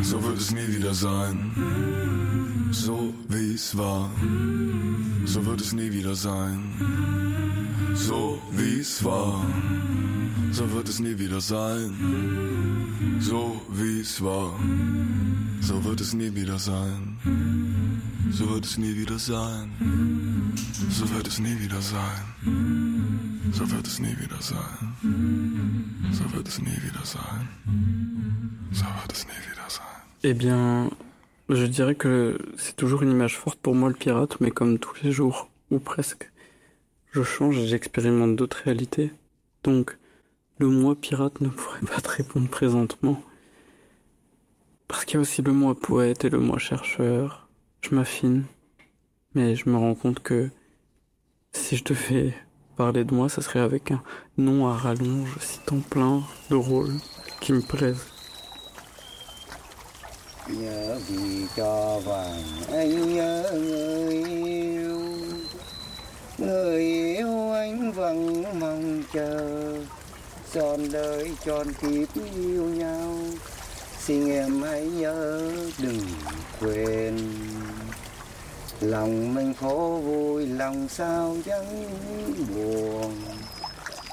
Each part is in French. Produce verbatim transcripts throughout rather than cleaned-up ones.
so wird es nie wieder sein. So wie es war, so wird es nie wieder sein. So wie es war, so wird es nie wieder sein. So wie es war, so wird es nie wieder sein. So wird es nie wieder sein. So wird es nie wieder sein. So wird es nie wieder sein. So wird es nie wieder sein. So wird es nie wieder sein. Eh bien, je dirais que c'est toujours une image forte pour moi, le pirate, mais comme tous les jours, ou presque, je change et j'expérimente d'autres réalités. Donc, le moi pirate ne pourrait pas te répondre présentement. Parce qu'il y a aussi le moi poète et le moi chercheur. Je m'affine, mais je me rends compte que si je devais parler de moi, ça serait avec un nom à rallonge, citant plein de rôles qui me plaisent. Nhớ vì cho vàng anh nhớ người yêu, người yêu anh vẫn mong chờ, trọn đời trọn kiếp yêu nhau, xin em hãy nhớ đừng quên, lòng mình khổ vui lòng sao chẳng buồn.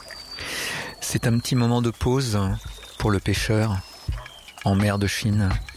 C'est un petit moment de pause pour le pêcheur en mer de Chine.